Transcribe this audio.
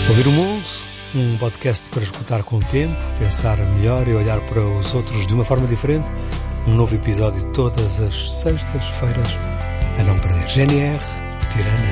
Ouvir o Mundo, um podcast para escutar com o tempo, pensar melhor e olhar para os outros de uma forma diferente. Um novo episódio todas as sextas-feiras, a não perder. GNR, Tirana.